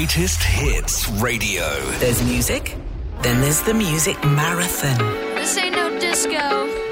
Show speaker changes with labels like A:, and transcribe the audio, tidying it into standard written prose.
A: Greatest Hits Radio.
B: There's music, then there's the music marathon.
C: This ain't no disco.